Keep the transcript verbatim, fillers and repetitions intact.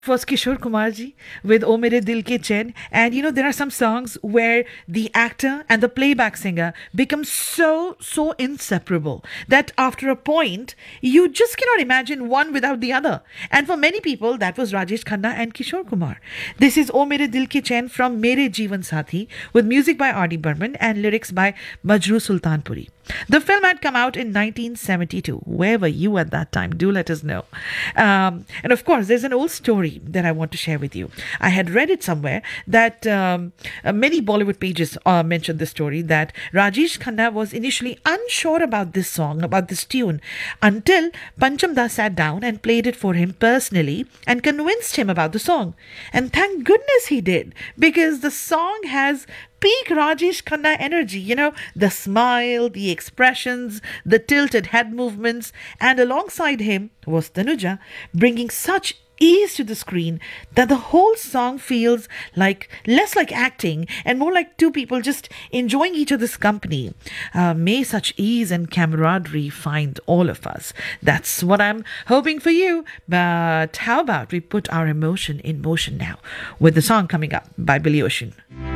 Was Kishore Kumar ji with O Mere Dil Ke Chain. And you know, there are some songs where the actor and the playback singer become so, so inseparable that after a point, you just cannot imagine one without the other. And for many people, that was Rajesh Khanna and Kishore Kumar. This is O Mere Dil Ke Chain from Mere Jeevan Sathi with music by R D. Burman and lyrics by Majroo Sultanpuri. The film had come out in nineteen seventy-two. Where were you at that time? Do let us know. Um, and of course, there's an old story that I want to share with you. I had read it somewhere that um, uh, many Bollywood pages uh, mentioned the story that Rajesh Khanna was initially unsure about this song, about this tune, until Pancham Das sat down and played it for him personally and convinced him about the song. And thank goodness he did, because the song has peak Rajesh Khanna energy, you know, the smile, the expressions, the tilted head movements, and alongside him was Tanuja, bringing such ease to the screen that the whole song feels like less like acting and more like two people just enjoying each other's company. Uh, may such ease and camaraderie find all of us. That's what I'm hoping for you. But how about we put our emotion in motion now with the song coming up by Billy Ocean?